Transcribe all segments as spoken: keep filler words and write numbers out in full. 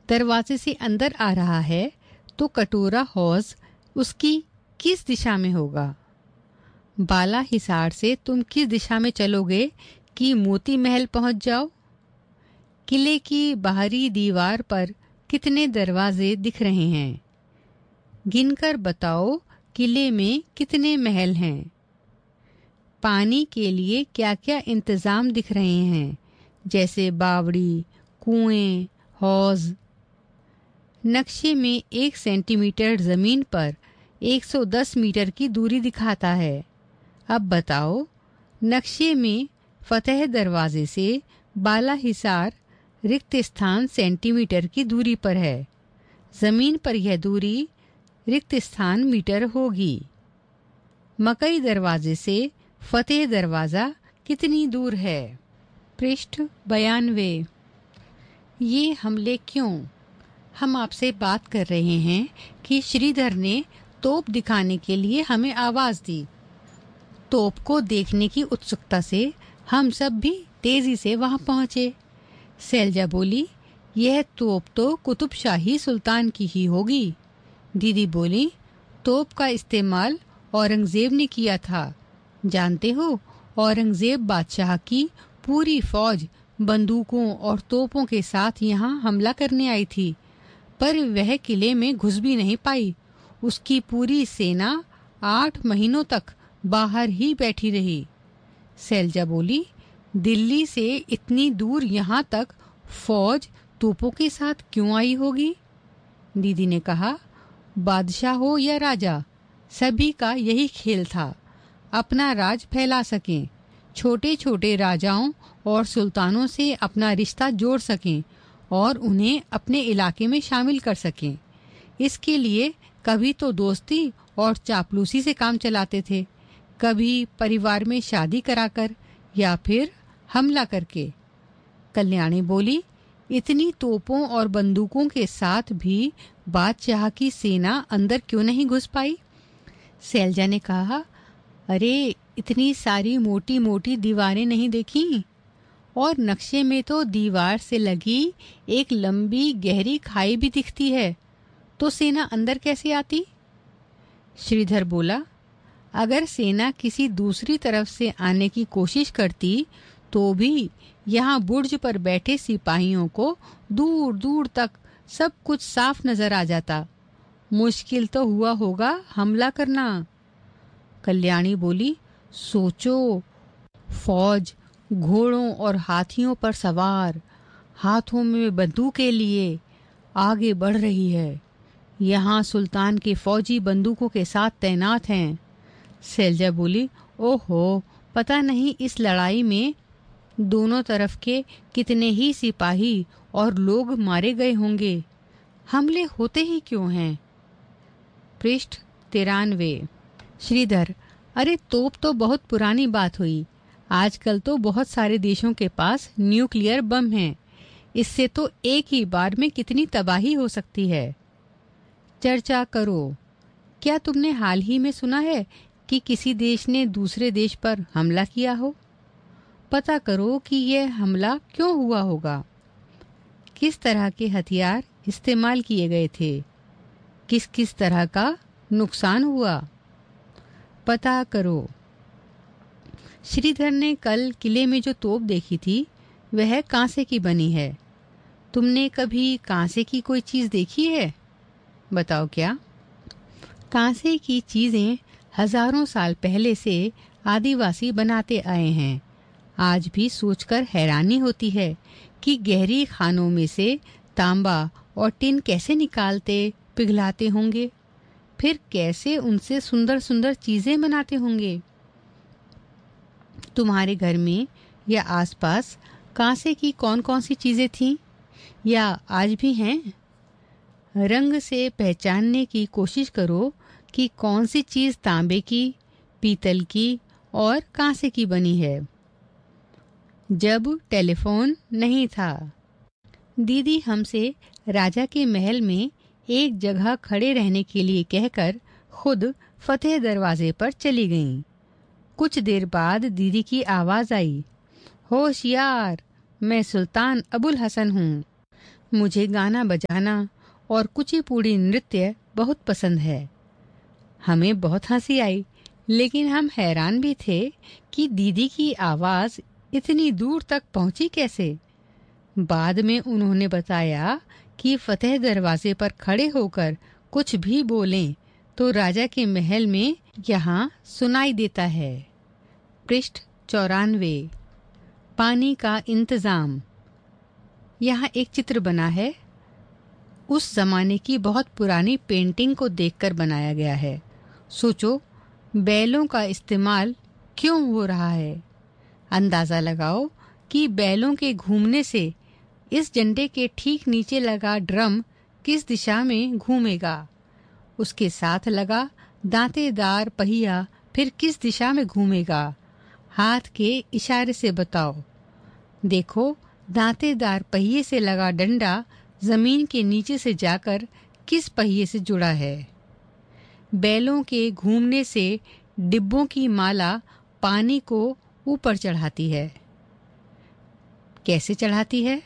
दरवाजे से अंदर आ रहा है तो कटोरा हौज उसकी किस दिशा में होगा? बाला हिसार से तुम किस दिशा में चलोगे कि मोती महल पहुंच जाओ? किले की बाहरी दीवार पर कितने दरवाजे दिख रहे हैं? गिनकर बताओ किले में कितने महल हैं? पानी के लिए क्या क्या इंतजाम दिख रहे हैं, जैसे बावड़ी, कुएं, हौज? नक्शे में एक सेंटीमीटर जमीन पर एक सौ दस मीटर की दूरी दिखाता है। अब बताओ, नक्शे में फतेह दरवाजे से बाला हिसार रिक्त स्थान सेंटीमीटर की दूरी पर है। जमीन पर यह दूरी रिक्त स्थान मीटर होगी। मकई दरवाजे से फतेह दरवाजा कितनी दूर है? पृष्ठ बयानवे। ये हमले क्यों? हम आपसे बात कर रहे हैं कि श्रीधर ने तोप दिखाने के लिए हमें आवाज दी। तोप को देखने की उत्सुकता से हम सब भी तेजी से वहां पहुंचे। सैलजा बोली, यह तोप तो कुतुब शाही सुल्तान की ही होगी। दीदी बोली, तोप का इस्तेमाल औरंगजेब ने किया था। जानते हो, औरंगजेब बादशाह की पूरी फौज बंदूकों और तोपों के साथ यहाँ हमला करने आई थी, पर वह किले में घुस भी नहीं पाई। उसकी पूरी सेना आठ महीनों तक बाहर ही बैठी रही। सैलजा बोली, दिल्ली से इतनी दूर यहाँ तक फौज तोपों के साथ क्यों आई होगी? दीदी ने कहा, बादशाह हो या राजा, सभी का यही खेल था, अपना राज फैला सकें, छोटे छोटे राजाओं और सुल्तानों से अपना रिश्ता जोड़ सकें और उन्हें अपने इलाके में शामिल कर सकें। इसके लिए कभी तो दोस्ती और चापलूसी से काम चलाते थे, कभी परिवार में शादी कराकर या फिर हमला करके। कल्याणी बोली, इतनी तोपों और बंदूकों के साथ भी बादशाह की सेना अंदर क्यों नहीं घुस पाई? सैलजा ने कहा, अरे इतनी सारी मोटी मोटी दीवारें नहीं देखी? और नक्शे में तो दीवार से लगी एक लंबी गहरी खाई भी दिखती है, तो सेना अंदर कैसे आती? श्रीधर बोला, अगर सेना किसी दूसरी तरफ से आने की कोशिश करती तो भी यहाँ बुर्ज पर बैठे सिपाहियों को दूर दूर तक सब कुछ साफ नजर आ जाता। मुश्किल तो हुआ होगा हमला करना। कल्याणी बोली, सोचो, फौज घोड़ों और हाथियों पर सवार, हाथों में बंदूकें लिए आगे बढ़ रही है। यहाँ सुल्तान के फौजी बंदूकों के साथ तैनात हैं। सैलजा बोली, ओहो, पता नहीं इस लड़ाई में दोनों तरफ के कितने ही सिपाही और लोग मारे गए होंगे। हमले होते ही क्यों हैं? पृष्ठ तिरानवे। श्रीधर, अरे तोप तो बहुत पुरानी बात हुई। आजकल तो बहुत सारे देशों के पास न्यूक्लियर बम हैं। इससे तो एक ही बार में कितनी तबाही हो सकती है। चर्चा करो। क्या तुमने हाल ही में सुना है कि किसी देश ने दूसरे देश पर हमला किया हो? पता करो कि यह हमला क्यों हुआ होगा। किस तरह के हथियार इस्तेमाल किए गए थे? किस किस तरह का नुकसान हुआ? पता करो। श्रीधर ने कल किले में जो तोप देखी थी वह कांसे की बनी है। तुमने कभी कांसे की कोई चीज देखी है? बताओ क्या? कांसे की चीजें हजारों साल पहले से आदिवासी बनाते आए हैं। आज भी सोचकर हैरानी होती है कि गहरी खानों में से तांबा और टिन कैसे निकालते पिघलाते होंगे, फिर कैसे उनसे सुंदर सुंदर चीजें बनाते होंगे। तुम्हारे घर में या आसपास कांसे की कौन कौन सी चीजें थीं या आज भी हैं? रंग से पहचानने की कोशिश करो कि कौन सी चीज तांबे की, पीतल की और कांसे की बनी है। जब टेलीफोन नहीं था, दीदी हमसे राजा के महल में एक जगह खड़े रहने के लिए कहकर खुद फतेह दरवाजे पर चली गईं। कुछ देर बाद दीदी की आवाज आई, होशियार, मैं सुल्तान अबुल हसन हूँ। मुझे गाना बजाना और कुचिपुड़ी नृत्य बहुत पसंद है। हमें बहुत हंसी आई, लेकिन हम हैरान भी थे कि दीदी की आवाज़ इतनी दूर तक पहुंची कैसे। बाद में उन्होंने बताया कि फतेह दरवाजे पर खड़े होकर कुछ भी बोलें तो राजा के महल में यहाँ सुनाई देता है। पृष्ठ चौरानवे। पानी का इंतज़ाम। यहाँ एक चित्र बना है, उस जमाने की बहुत पुरानी पेंटिंग को देखकर बनाया गया है। सोचो, बैलों का इस्तेमाल क्यों हो रहा है। अंदाज़ा लगाओ कि बैलों के घूमने से इस झंडे के ठीक नीचे लगा ड्रम किस दिशा में घूमेगा। उसके साथ लगा दांतेदार पहिया फिर किस दिशा में घूमेगा। हाथ के इशारे से बताओ। देखो, दांतेदार पहिए से लगा डंडा जमीन के नीचे से जाकर किस पहिए से जुड़ा है। बैलों के घूमने से डिब्बों की माला पानी को ऊपर चढ़ाती है। कैसे चढ़ाती है?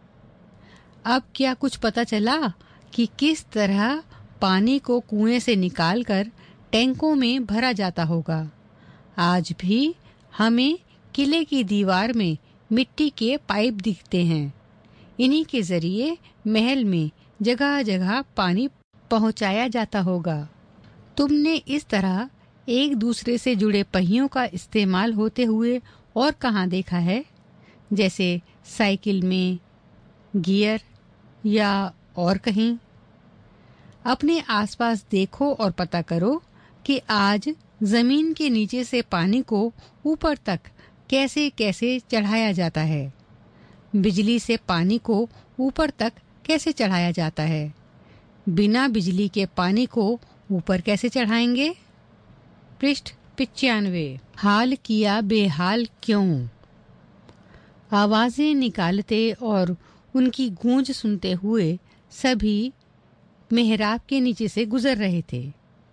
अब क्या कुछ पता चला कि किस तरह पानी को कुएं से निकालकर टैंकों में भरा जाता होगा। आज भी हमें किले की दीवार में मिट्टी के पाइप दिखते हैं। इन्हीं के जरिए महल में जगह जगह पानी पहुंचाया जाता होगा। तुमने इस तरह एक दूसरे से जुड़े पहियों का इस्तेमाल होते हुए और कहाँ देखा है? जैसे साइकिल में, गियर या और कहीं। अपने आसपास देखो और पता करो कि आज जमीन के नीचे से पानी को ऊपर तक कैसे कैसे चढ़ाया जाता है। बिजली से पानी को ऊपर तक कैसे चढ़ाया जाता है। बिना बिजली के पानी को ऊपर कैसे चढ़ाएंगे? पृष्ठ पिचानवे। हाल किया बेहाल क्यों? आवाजें निकालते और उनकी गूंज सुनते हुए सभी मेहराब के नीचे से गुजर रहे थे।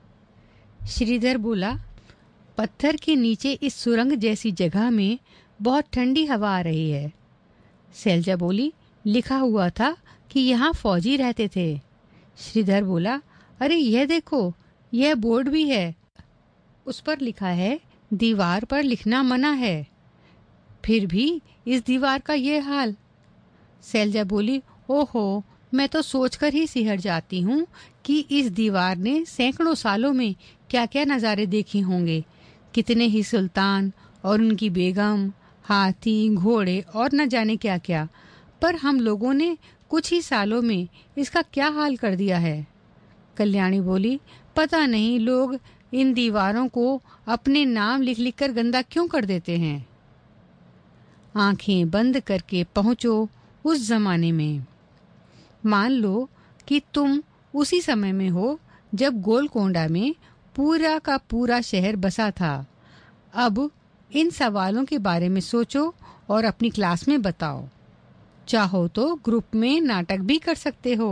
श्रीधर बोला, पत्थर के नीचे इस सुरंग जैसी जगह में बहुत ठंडी हवा आ रही है। शैलजा बोली, लिखा हुआ था कि यहाँ फौजी रहते थे। श्रीधर बोला, अरे यह देखो, यह बोर्ड भी है, उस पर लिखा है दीवार पर लिखना मना है। फिर भी इस दीवार का यह हाल। शैलजा बोली, ओहो, मैं तो सोचकर ही सिहर जाती हूँ कि इस दीवार ने सैकड़ों सालों में क्या क्या नज़ारे देखे होंगे। कितने ही सुल्तान और उनकी बेगम, हाथी, घोड़े और न जाने क्या क्या। पर हम लोगों ने कुछ ही सालों में इसका क्या हाल कर दिया है। कल्याणी बोली, पता नहीं लोग इन दीवारों को अपने नाम लिख लिख कर गंदा क्यों कर देते हैं। आंखें बंद करके पहुंचो उस जमाने में। मान लो कि तुम उसी समय में हो जब गोलकोंडा में पूरा का पूरा शहर बसा था। अब इन सवालों के बारे में सोचो और अपनी क्लास में बताओ। चाहो तो ग्रुप में नाटक भी कर सकते हो।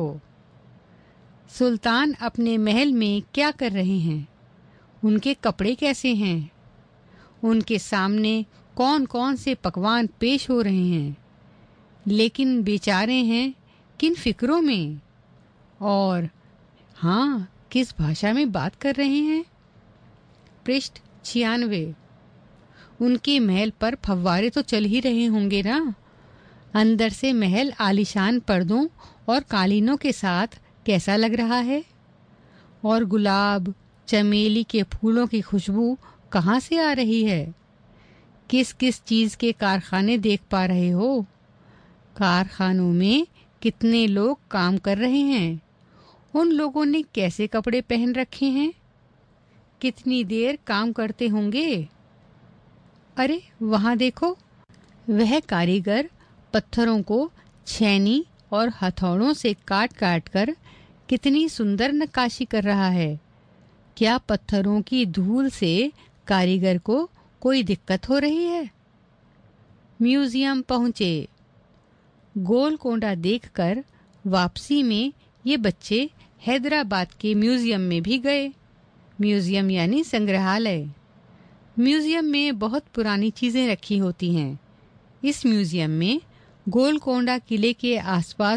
सुल्तान अपने महल में क्या कर रहे हैं? उनके कपड़े कैसे हैं? उनके सामने कौन कौन से पकवान पेश हो रहे हैं? लेकिन बेचारे हैं किन फिक्रों में? और हाँ, किस भाषा में बात कर रहे हैं? पृष्ठ छियानवे। उनके महल पर फव्वारे तो चल ही रहे होंगे ना। अंदर से महल आलीशान पर्दों और कालीनों के साथ कैसा लग रहा है? और गुलाब, चमेली के फूलों की खुशबू कहाँ से आ रही है? किस किस चीज़ के कारखाने देख पा रहे हो? कारखानों में कितने लोग काम कर रहे हैं? उन लोगों ने कैसे कपड़े पहन रखे हैं? कितनी देर काम करते होंगे? अरे वहाँ देखो, वह कारीगर पत्थरों को छेनी और हथौड़ों से काट काट कर कितनी सुंदर नक्काशी कर रहा है। क्या पत्थरों की धूल से कारीगर को कोई दिक्कत हो रही है? म्यूजियम पहुँचे। गोलकोंडा देखकर वापसी में ये बच्चे हैदराबाद के म्यूजियम में भी गए। म्यूजियम यानी संग्रहालय। म्यूजियम में बहुत पुरानी चीज़ें रखी होती हैं। इस म्यूजियम में गोलकोंडा किले के आसपास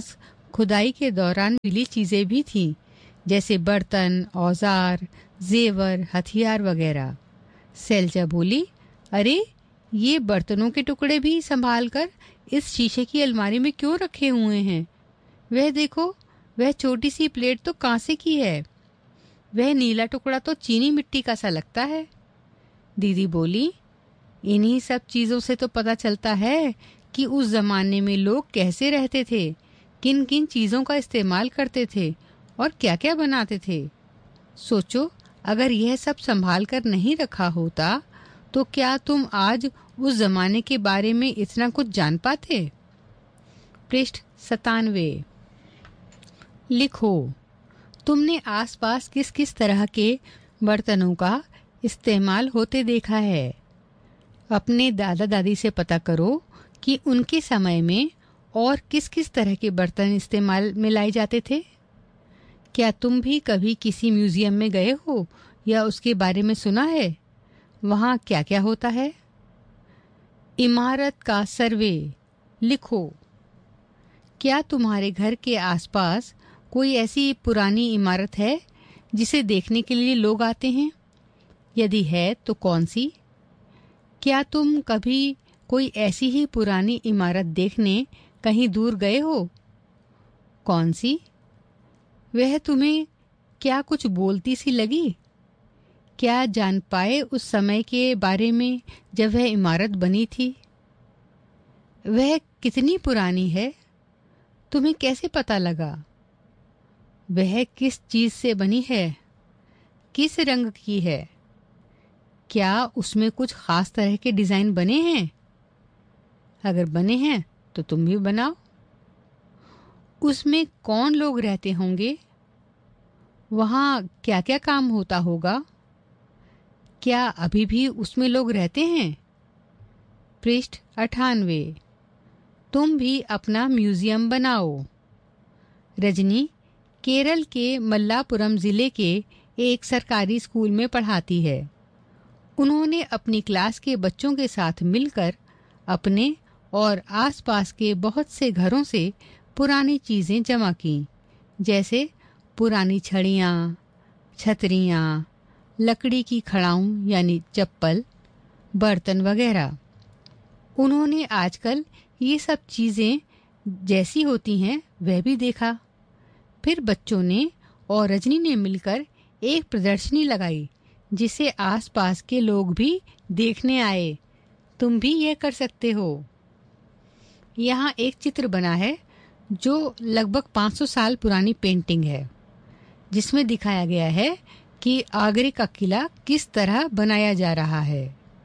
खुदाई के दौरान मिली चीजें भी थीं, जैसे बर्तन, औजार, जेवर, हथियार वगैरह। सैलजा बोली, अरे ये बर्तनों के टुकड़े भी संभाल कर इस शीशे की अलमारी में क्यों रखे हुए हैं? वह देखो, वह छोटी सी प्लेट तो कांसे की है। वह नीला टुकड़ा तो चीनी मिट्टी का सा लगता है। दीदी बोली, इन्हीं सब चीजों से तो पता चलता है कि उस जमाने में लोग कैसे रहते थे, किन किन चीजों का इस्तेमाल करते थे और क्या क्या बनाते थे। सोचो, अगर यह सब संभाल कर नहीं रखा होता तो क्या तुम आज उस जमाने के बारे में इतना कुछ जान पाते? पृष्ठ सतानवे। लिखो, तुमने आसपास किस किस तरह के बर्तनों का इस्तेमाल होते देखा है। अपने दादा दादी से पता करो कि उनके समय में और किस किस तरह के बर्तन इस्तेमाल में लाए जाते थे। क्या तुम भी कभी किसी म्यूजियम में गए हो या उसके बारे में सुना है? वहाँ क्या क्या होता है? इमारत का सर्वे। लिखो, क्या तुम्हारे घर के आसपास कोई ऐसी पुरानी इमारत है जिसे देखने के लिए लोग आते हैं? यदि है तो कौन सी? क्या तुम कभी कोई ऐसी ही पुरानी इमारत देखने कहीं दूर गए हो? कौन सी? वह तुम्हें क्या कुछ बोलती सी लगी? क्या जान पाए उस समय के बारे में जब वह इमारत बनी थी? वह कितनी पुरानी है? तुम्हें कैसे पता लगा? वह किस चीज से बनी है? किस रंग की है? क्या उसमें कुछ खास तरह के डिजाइन बने हैं? अगर बने हैं तो तुम भी बनाओ। उसमें कौन लोग रहते होंगे? वहाँ क्या क्या काम होता होगा? क्या अभी भी उसमें लोग रहते हैं? पृष्ठ अठानवे। तुम भी अपना म्यूजियम बनाओ। रजनी केरल के मल्लापुरम जिले के एक सरकारी स्कूल में पढ़ाती है। उन्होंने अपनी क्लास के बच्चों के साथ मिलकर अपने और आसपास के बहुत से घरों से पुरानी चीजें जमा की, जैसे पुरानी छड़ियाँ, छतरियाँ, लकड़ी की खड़ाऊं यानी चप्पल, बर्तन वगैरह। उन्होंने आजकल ये सब चीजें जैसी होती हैं वह भी देखा। फिर बच्चों ने और रजनी ने मिलकर एक प्रदर्शनी लगाई जिसे आसपास के लोग भी देखने आए। तुम भी यह कर सकते हो। यहाँ एक चित्र बना है जो लगभग पाँच सौ साल पुरानी पेंटिंग है, जिसमें दिखाया गया है कि आगरे का किला किस तरह बनाया जा रहा है।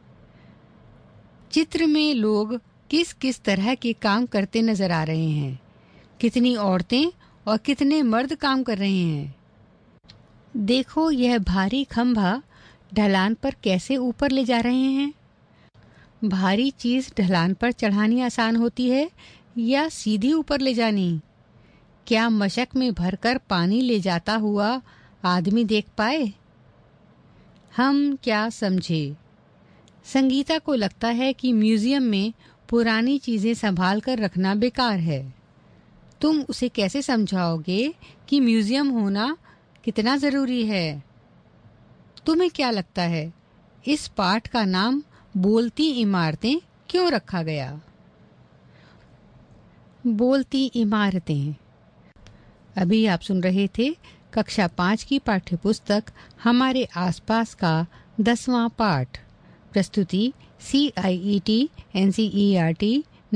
चित्र में लोग किस किस तरह के काम करते नजर आ रहे हैं। कितनी औरतें और कितने मर्द काम कर रहे हैं। देखो, यह भारी खंभा ढलान पर कैसे ऊपर ले जा रहे हैं। भारी चीज ढलान पर चढ़ानी आसान होती है या सीधी ऊपर ले जानी? क्या मशक में भरकर पानी ले जाता हुआ आदमी देख पाए? हम क्या समझे? संगीता को लगता है कि म्यूजियम में पुरानी चीजें संभाल कर रखना बेकार है। तुम उसे कैसे समझाओगे कि म्यूजियम होना कितना जरूरी है? तुम्हें क्या लगता है, इस पाठ का नाम बोलती इमारतें क्यों रखा गया? बोलती इमारतें। अभी आप सुन रहे थे कक्षा पाँच की पाठ्यपुस्तक हमारे आसपास का दसवां पाठ। प्रस्तुति सी आई E T N C E R T